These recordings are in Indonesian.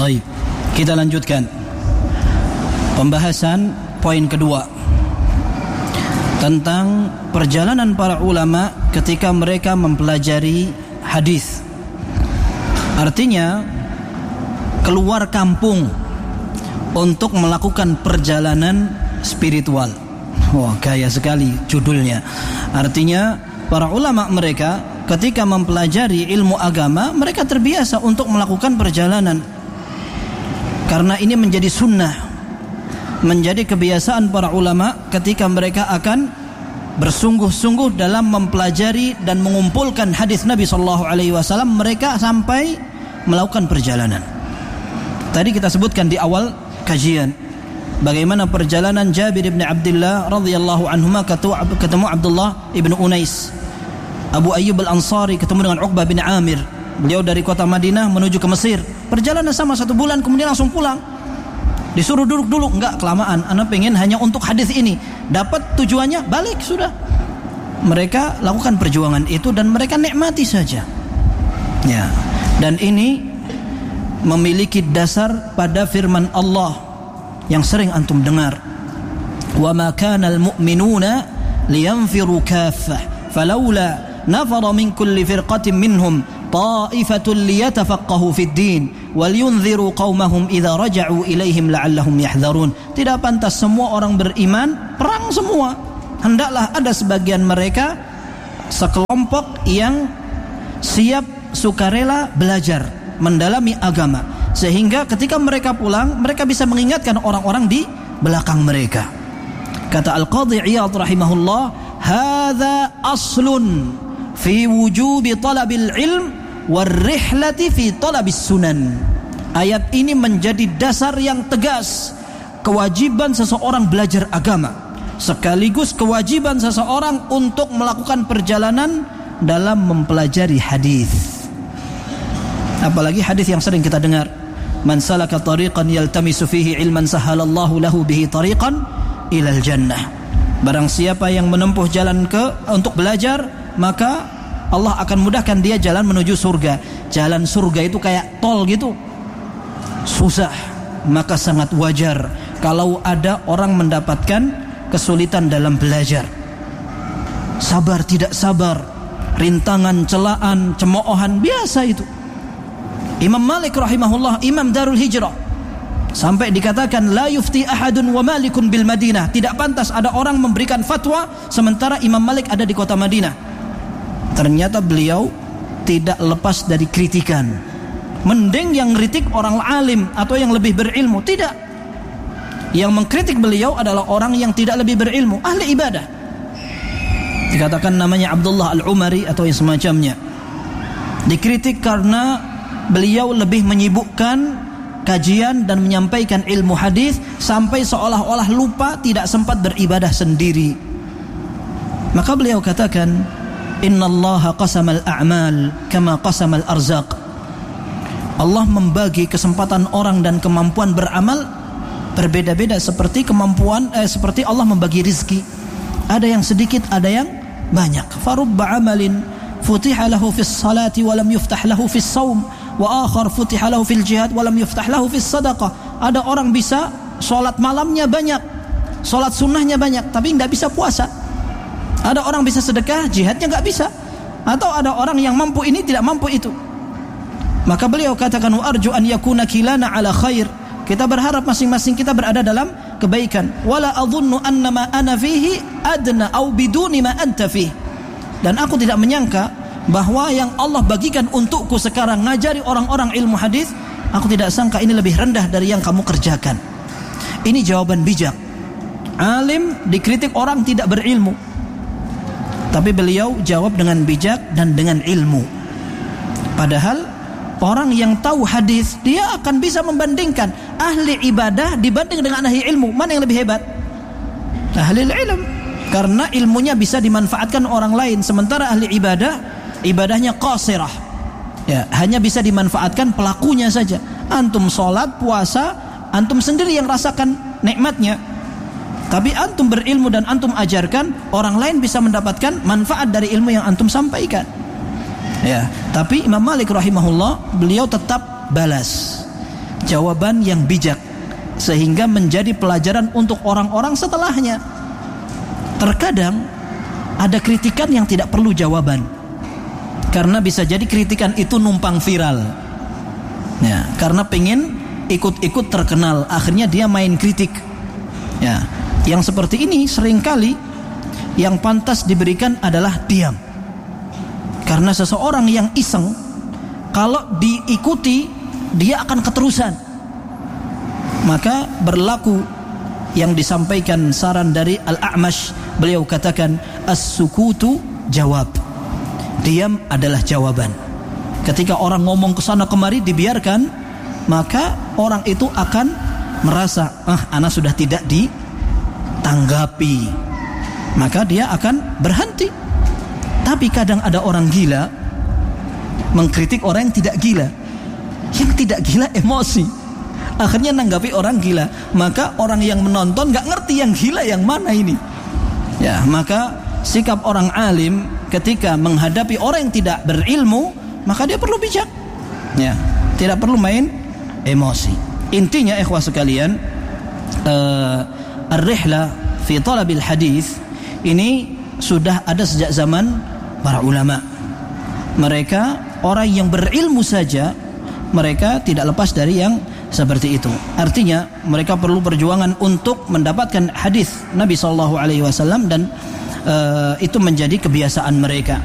Baik, kita lanjutkan pembahasan poin kedua tentang perjalanan para ulama ketika mereka mempelajari hadis. Artinya keluar kampung untuk melakukan perjalanan spiritual. Wah, kaya sekali judulnya. Artinya para ulama mereka ketika mempelajari ilmu agama, mereka terbiasa untuk melakukan perjalanan. Karena ini menjadi sunnah, menjadi kebiasaan para ulama ketika mereka akan bersungguh-sungguh dalam mempelajari dan mengumpulkan hadis Nabi SAW, mereka sampai melakukan perjalanan. Tadi kita sebutkan di awal kajian bagaimana perjalanan Jabir bin Abdullah radhiyallahu anhuma ketemu Abdullah ibn Unais. Abu Ayyub al-Ansari ketemu dengan Uqbah bin Amir. Beliau dari kota Madinah menuju ke Mesir. Perjalanan sama 1 bulan, kemudian langsung pulang. Disuruh duduk dulu, enggak, kelamaan. Ana pengen hanya untuk hadis ini. Dapat tujuannya, balik sudah. Mereka lakukan perjuangan itu dan mereka nikmati saja. Ya. Dan ini memiliki dasar pada firman Allah yang sering antum dengar. Wa ma kana al-mu'minuna liyanfiru kaffah falawla nafara min kulli firqatin minhum ta'ifatun liyatafaqahu fid din waliyunziru qaumahum idza raja'u ilaihim la'allahum yahdharun. Tidak pantas semua orang beriman perang semua. Hendaklah ada sebagian mereka sekelompok yang siap sukarela belajar mendalami agama, sehingga ketika mereka pulang mereka bisa mengingatkan orang-orang di belakang mereka. Kata Al-Qadhi Iyad rahimahullah, hadza aslun fi wujubi talabil ilm warrihlati fi talabis sunan. Ayat ini menjadi dasar yang tegas kewajiban seseorang belajar agama, sekaligus kewajiban seseorang untuk melakukan perjalanan dalam mempelajari hadis. Apalagi hadis yang sering kita dengar, man salaka tariqan yaltamisu fihi ilman sahalallahu lahu bihi tariqan ilal jannah. Barang siapa yang menempuh jalan untuk belajar, maka Allah akan mudahkan dia jalan menuju surga. Jalan surga itu kayak tol gitu, susah. Maka sangat wajar kalau ada orang mendapatkan kesulitan dalam belajar. Sabar tidak sabar, rintangan, celaan, cemoohan, biasa itu. Imam Malik rahimahullah, Imam Darul Hijrah, sampai dikatakan la yufti ahadun wa malikun bil Madinah. Tidak pantas ada orang memberikan fatwa sementara Imam Malik ada di kota Madinah. Ternyata beliau tidak lepas dari kritikan. Mending yang kritik orang alim atau yang lebih berilmu. Tidak. Yang mengkritik beliau adalah orang yang tidak lebih berilmu, ahli ibadah. Dikatakan namanya Abdullah Al-Umari atau yang semacamnya. Dikritik karena beliau lebih menyibukkan kajian dan menyampaikan ilmu hadis sampai seolah-olah lupa, tidak sempat beribadah sendiri. Maka beliau katakan, innallaha qasamal a'mal kama qasamal arzaq. Allah membagi kesempatan orang dan kemampuan beramal berbeda-beda seperti seperti Allah membagi rizki. Ada yang sedikit, ada yang banyak. Farubba amalin futiha lahu fis salati wa lam yuftah lahu fis saum wa akhar futiha lahu fil jihad wa lam yuftah lahu fis sadaqah. Ada orang bisa salat malamnya banyak, salat sunnahnya banyak, tapi enggak bisa puasa. Ada orang bisa sedekah, jihadnya enggak bisa. Atau ada orang yang mampu ini, tidak mampu itu. Maka beliau katakan, wa arju an yakuna kilana ala khair. Kita berharap masing-masing kita berada dalam kebaikan. Wala adhunnu annama ana fihi adna au biduni ma anta fihi. Dan aku tidak menyangka bahwa yang Allah bagikan untukku sekarang ngajari orang-orang ilmu hadis, aku tidak sangka ini lebih rendah dari yang kamu kerjakan. Ini jawaban bijak. Alim dikritik orang tidak berilmu, tapi beliau jawab dengan bijak dan dengan ilmu. Padahal orang yang tahu hadis, dia akan bisa membandingkan ahli ibadah dibanding dengan ahli ilmu. Mana yang lebih hebat? Ahli ilmu, karena ilmunya bisa dimanfaatkan orang lain. Sementara ahli ibadah, ibadahnya qasirah, ya, hanya bisa dimanfaatkan pelakunya saja. Antum sholat, puasa, antum sendiri yang rasakan nikmatnya. Tapi antum berilmu dan antum ajarkan, orang lain bisa mendapatkan manfaat dari ilmu yang antum sampaikan. Ya, tapi Imam Malik rahimahullah, beliau tetap balas. jawaban yang bijak, sehingga menjadi pelajaran untuk orang-orang setelahnya. Terkadang ada kritikan yang tidak perlu jawaban, karena bisa jadi kritikan itu numpang viral ya, karena pengen ikut-ikut terkenal, akhirnya dia main kritik ya. Yang seperti ini seringkali yang pantas diberikan adalah diam, karena seseorang yang iseng kalau diikuti dia akan keterusan. Maka berlaku yang disampaikan saran dari Al-A'mash, beliau katakan as-sukutu jawab, diam adalah jawaban. Ketika orang ngomong ke sana kemari dibiarkan, maka orang itu akan merasa ana sudah tidak ditanggapi, maka dia akan berhenti. Tapi kadang ada orang gila mengkritik orang yang tidak gila. Yang tidak gila emosi, akhirnya nanggapi orang gila. Maka orang yang menonton gak ngerti yang gila yang mana ini ya. Maka sikap orang alim ketika menghadapi orang yang tidak berilmu, maka dia perlu bijak ya, tidak perlu main emosi. Intinya ikhwah sekalian, ar-rihlah fi talabil hadis ini sudah ada sejak zaman para ulama. Mereka orang yang berilmu saja, mereka tidak lepas dari yang seperti itu. Artinya mereka perlu perjuangan untuk mendapatkan hadis Nabi SAW, dan itu menjadi kebiasaan mereka.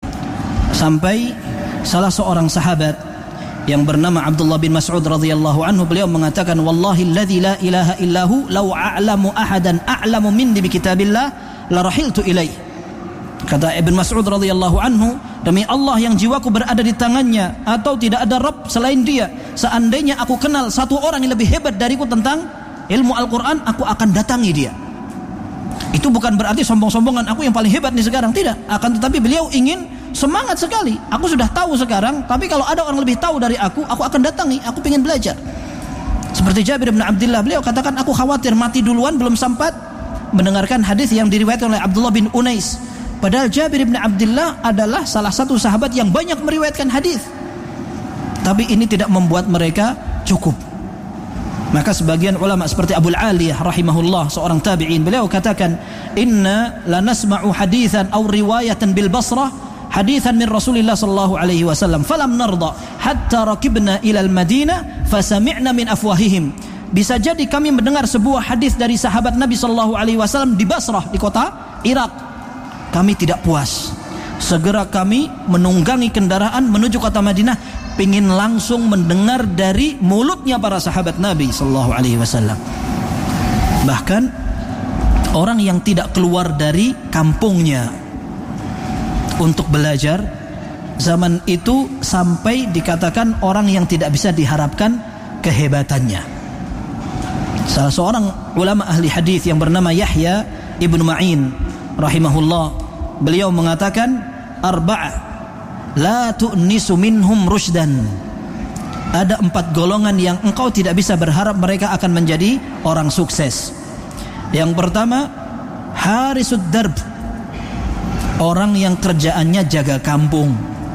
Sampai salah seorang sahabat yang bernama Abdullah bin Mas'ud radhiyallahu anhu, beliau mengatakan, wallahi alladzi la ilaha illahu law a'lamu ahadan a'lamu minni bi kitabillah la rahiltu ilaih. Kata Ibn Mas'ud radhiyallahu anhu, demi Allah yang jiwaku berada di tangannya, atau tidak ada Rabb selain dia, seandainya aku kenal satu orang yang lebih hebat dariku tentang ilmu Al-Quran, aku akan datangi dia. Itu bukan berarti sombong-sombongan aku yang paling hebat nih sekarang, tidak. Akan tetapi beliau ingin semangat sekali, aku sudah tahu sekarang, tapi kalau ada orang lebih tahu dari aku akan datangi, aku ingin belajar. Seperti Jabir bin Abdullah, beliau katakan, aku khawatir mati duluan belum sempat mendengarkan hadis yang diriwayatkan oleh Abdullah bin Unais. Padahal Jabir bin Abdullah adalah salah satu sahabat yang banyak meriwayatkan hadis, tapi ini tidak membuat mereka cukup. Maka sebagian ulama seperti Abu Aliyah rahimahullah, seorang tabi'in, beliau katakan, inna lanasma'u hadithan aw riwayatan bil Basrah hadithan min Rasulillah sallallahu alaihi wasallam falam narda hatta rakibna ila al-Madinah fasami'na min afwahihim. Bisa jadi kami mendengar sebuah hadis dari sahabat Nabi sallallahu alaihi wasallam di Basrah, di kota Irak. Kami tidak puas, segera kami menunggangi kendaraan menuju kota Madinah, ingin langsung mendengar dari mulutnya para sahabat Nabi sallallahu alaihi wasallam. Bahkan orang yang tidak keluar dari kampungnya untuk belajar, zaman itu sampai dikatakan orang yang tidak bisa diharapkan kehebatannya. Salah seorang ulama ahli hadis yang bernama Yahya ibnu Ma'in rahimahullah, beliau mengatakan, arba'ah la tu'nisu minhum rusydan. Ada 4 golongan yang engkau tidak bisa berharap mereka akan menjadi orang sukses. Yang pertama, harisud darb, orang yang kerjaannya jaga kampung.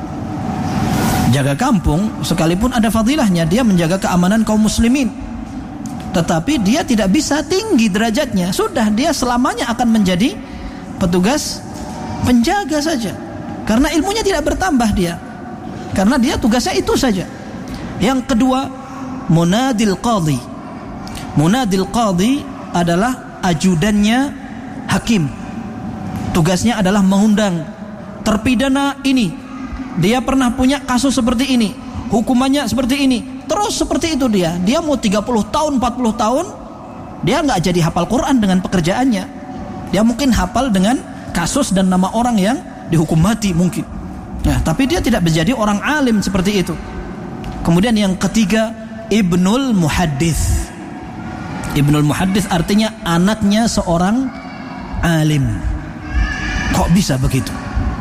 Jaga kampung sekalipun ada fadilahnya, dia menjaga keamanan kaum muslimin, tetapi dia tidak bisa tinggi derajatnya. Sudah, dia selamanya akan menjadi petugas penjaga saja, karena ilmunya tidak bertambah dia, karena dia tugasnya itu saja. Yang kedua, munadil qadhi. Munadil qadhi adalah ajudannya hakim, tugasnya adalah mengundang terpidana ini, dia pernah punya kasus seperti ini, hukumannya seperti ini, terus seperti itu dia mau 30 tahun 40 tahun dia nggak jadi hafal Quran dengan pekerjaannya. Dia mungkin hafal dengan kasus dan nama orang yang dihukum mati mungkin. Nah, tapi dia tidak menjadi orang alim seperti itu. Kemudian yang ketiga, Ibnul Muhaddis. Ibnul Muhaddis artinya anaknya seorang alim. Kok bisa begitu?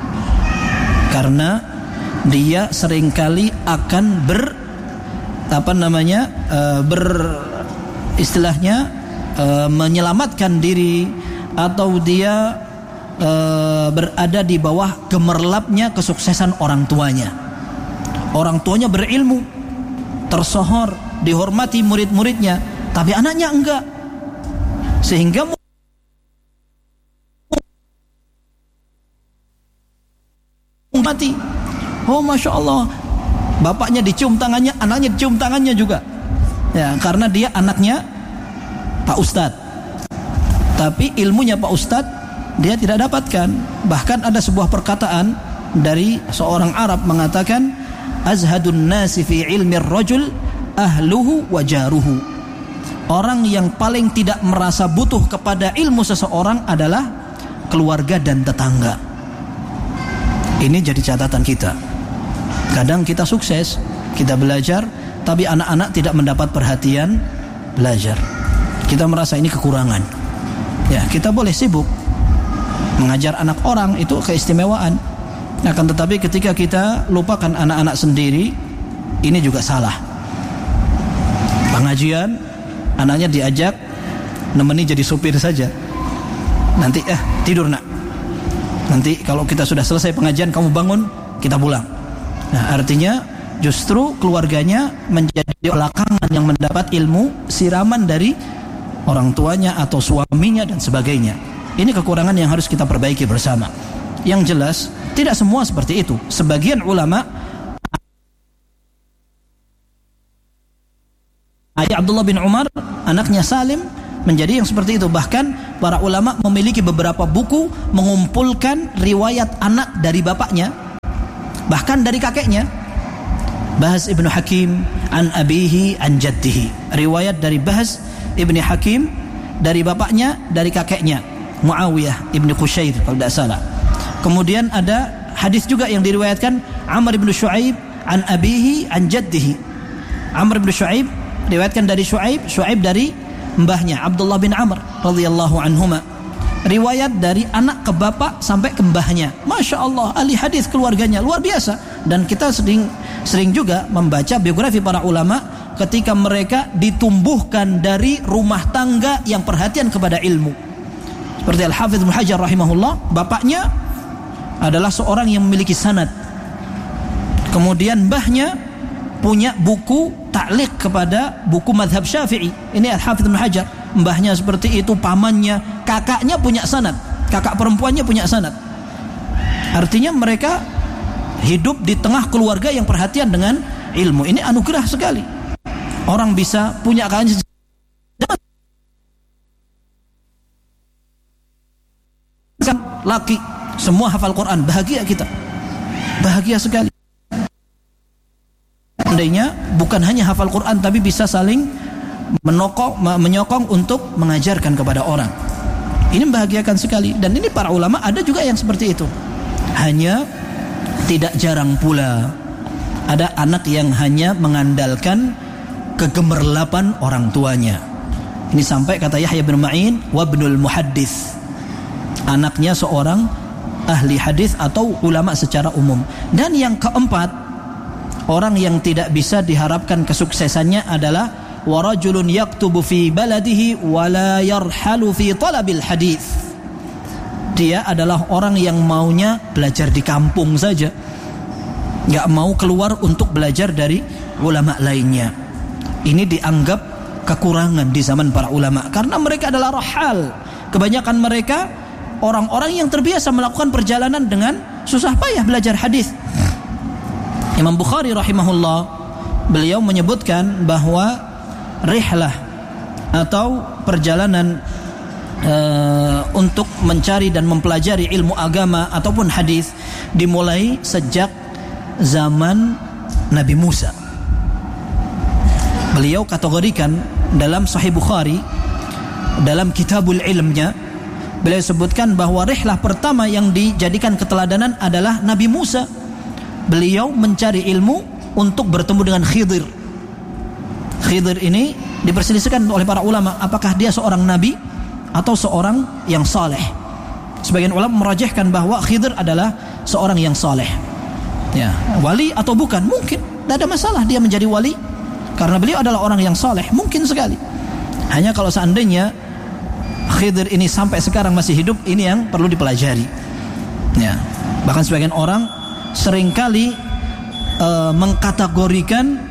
Karena dia seringkali akan menyelamatkan diri, atau dia berada di bawah gemerlapnya kesuksesan orang tuanya. Orang tuanya berilmu, tersohor, dihormati murid-muridnya, tapi anaknya enggak. Sehingga mati. Oh, Masya Allah, bapaknya dicium tangannya, anaknya dicium tangannya juga. Ya, karena dia anaknya Pak Ustadz, tapi ilmunya Pak Ustadz dia tidak dapatkan. Bahkan ada sebuah perkataan dari seorang Arab mengatakan, azhadun nasi fi ilmi rajul ahluhu wa jaruhu. Orang yang paling tidak merasa butuh kepada ilmu seseorang adalah keluarga dan tetangga. Ini jadi catatan kita. Kadang kita sukses, kita belajar, tapi anak-anak tidak mendapat perhatian belajar. Kita merasa ini kekurangan. Ya, kita boleh sibuk mengajar anak orang, itu keistimewaan. Akan tetapi ketika kita lupakan anak-anak sendiri, ini juga salah. Pengajian, anaknya diajak nemeni jadi supir saja. Nanti tidur nak. Nanti kalau kita sudah selesai pengajian kamu bangun, kita pulang. Nah, artinya justru keluarganya menjadi belakangan yang mendapat ilmu siraman dari orang tuanya atau suaminya dan sebagainya. Ini kekurangan yang harus kita perbaiki bersama. Yang jelas tidak semua seperti itu. Sebagian ulama, ayah Abdullah bin Umar, anaknya Salim, menjadi yang seperti itu. Bahkan para ulama memiliki beberapa buku mengumpulkan riwayat anak dari bapaknya, bahkan dari kakeknya. Bahz ibnu Hakim an abihi an jaddihi, riwayat dari Bahz ibnu Hakim dari bapaknya, dari kakeknya Muawiyah ibnu Qushair kalau tidak salah. Kemudian ada hadis juga yang diriwayatkan Amr ibnu Shu'aib an abihi an jaddihi. Amr ibnu Shu'aib riwayatkan dari Shu'aib, Shu'aib dari mbahnya Abdullah bin Amr radhiyallahu anhuma. Riwayat dari anak ke bapak sampai ke mbahnya. Masya Allah, ahli hadis keluarganya luar biasa. Dan kita sering juga membaca biografi para ulama ketika mereka ditumbuhkan dari rumah tangga yang perhatian kepada ilmu. Seperti Al-Hafidz Ibnu Hajar rahimahullah, bapaknya adalah seorang yang memiliki sanad. Kemudian mbahnya punya buku ta'liq kepada buku mazhab Syafi'i. Ini Al-Hafidz Ibnu Hajar. Mbahnya seperti itu, pamannya, kakaknya punya sanad, kakak perempuannya punya sanad. Artinya mereka hidup di tengah keluarga yang perhatian dengan ilmu. Ini anugerah sekali. Orang bisa punya kakaknya laki, semua hafal Quran, bahagia kita. Bahagia sekali. Seandainya bukan hanya hafal Quran, tapi bisa saling menyokong untuk mengajarkan kepada orang. Ini membahagiakan sekali. Dan ini para ulama ada juga yang seperti itu. Hanya tidak jarang pula ada anak yang hanya mengandalkan kegemerlapan orang tuanya. Ini sampai kata Yahya bin Ma'in wabnul muhaddis, anaknya seorang ahli hadis atau ulama secara umum. Dan yang keempat, orang yang tidak bisa diharapkan kesuksesannya adalah warajulun yaktubu fi baladihi wala yarhalu fi talabil hadis. Dia adalah orang yang maunya belajar di kampung saja, gak mau keluar untuk belajar dari ulama lainnya. Ini dianggap kekurangan di zaman para ulama, karena mereka adalah rahal. Kebanyakan mereka orang-orang yang terbiasa melakukan perjalanan dengan susah payah belajar hadis. Imam Bukhari rahimahullah, beliau menyebutkan bahwa rihlah atau perjalanan untuk mencari dan mempelajari ilmu agama ataupun hadis dimulai sejak zaman Nabi Musa. Beliau kategorikan dalam Sahih Bukhari, dalam Kitabul Ilmnya, beliau sebutkan bahwa rihlah pertama yang dijadikan keteladanan adalah Nabi Musa. Beliau mencari ilmu untuk bertemu dengan Khidir. Khidir ini diperselisihkan oleh para ulama, apakah dia seorang nabi atau seorang yang saleh. Sebagian ulama merajihkan bahwa Khidir adalah seorang yang saleh. Ya, wali atau bukan, mungkin tidak ada masalah dia menjadi wali karena beliau adalah orang yang saleh, mungkin sekali. Hanya kalau seandainya Khidir ini sampai sekarang masih hidup, ini yang perlu dipelajari. Ya, bahkan sebagian orang seringkali mengkategorikan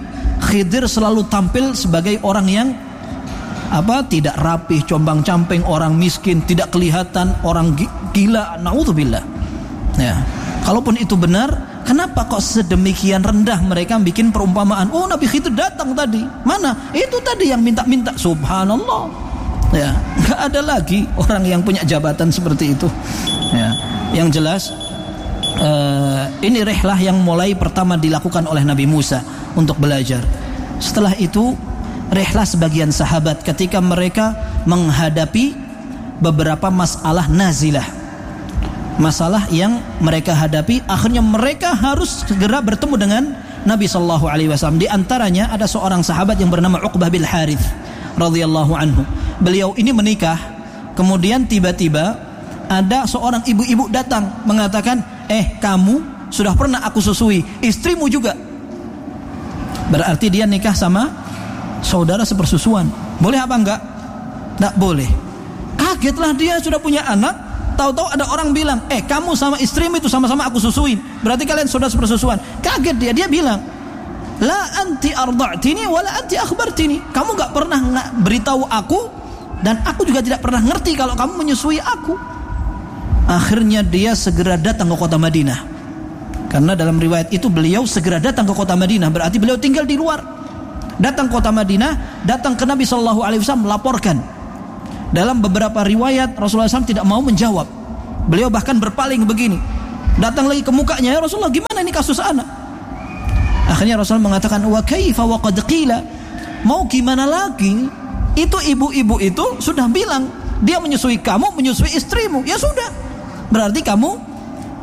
Khidir selalu tampil sebagai orang yang tidak rapih, combang-camping, orang miskin, tidak kelihatan, orang gila, naudzubillah. Ya. Kalaupun itu benar, kenapa kok sedemikian rendah mereka bikin perumpamaan? Oh, Nabi Khidir datang tadi. Mana? Itu tadi yang minta-minta. Subhanallah. Ya, enggak ada lagi orang yang punya jabatan seperti itu. Ya. Yang jelas ini rihlah yang mulai pertama dilakukan oleh Nabi Musa untuk belajar. Setelah itu rihlah sebagian sahabat ketika mereka menghadapi beberapa masalah nazilah, masalah yang mereka hadapi, akhirnya mereka harus segera bertemu dengan Nabi sallallahu alaihi wasallam. Di antaranya ada seorang sahabat yang bernama Uqbah bin Harith radhiyallahu anhu. Beliau ini menikah, kemudian tiba-tiba ada seorang ibu-ibu datang mengatakan, kamu sudah pernah aku susui, istrimu juga. Berarti dia nikah sama saudara sepersusuan. Boleh apa enggak? Enggak boleh. Kagetlah dia, sudah punya anak, tahu-tahu ada orang bilang, kamu sama istrimu itu sama-sama aku susuin, berarti kalian saudara sepersusuan. Kaget dia bilang, la anti arda'tini wa la anti akhbartini. Kamu enggak pernah beritahu aku, dan aku juga tidak pernah ngerti kalau kamu menyusui aku. Akhirnya dia segera datang ke kota Madinah. Karena dalam riwayat itu beliau segera datang ke kota Madinah, berarti beliau tinggal di luar. Datang ke kota Madinah, datang ke Nabi sallallahu alaihi wasallam melaporkan. Dalam beberapa riwayat Rasulullah SAW tidak mau menjawab. Beliau bahkan berpaling begini. Datang lagi ke mukanya, ya Rasulullah, gimana ini kasus anak? Akhirnya Rasulullah mengatakan, wa kaifa wa qad qila. Mau gimana lagi? Itu ibu-ibu itu sudah bilang, dia menyusui kamu, menyusui istrimu. Ya sudah. Berarti kamu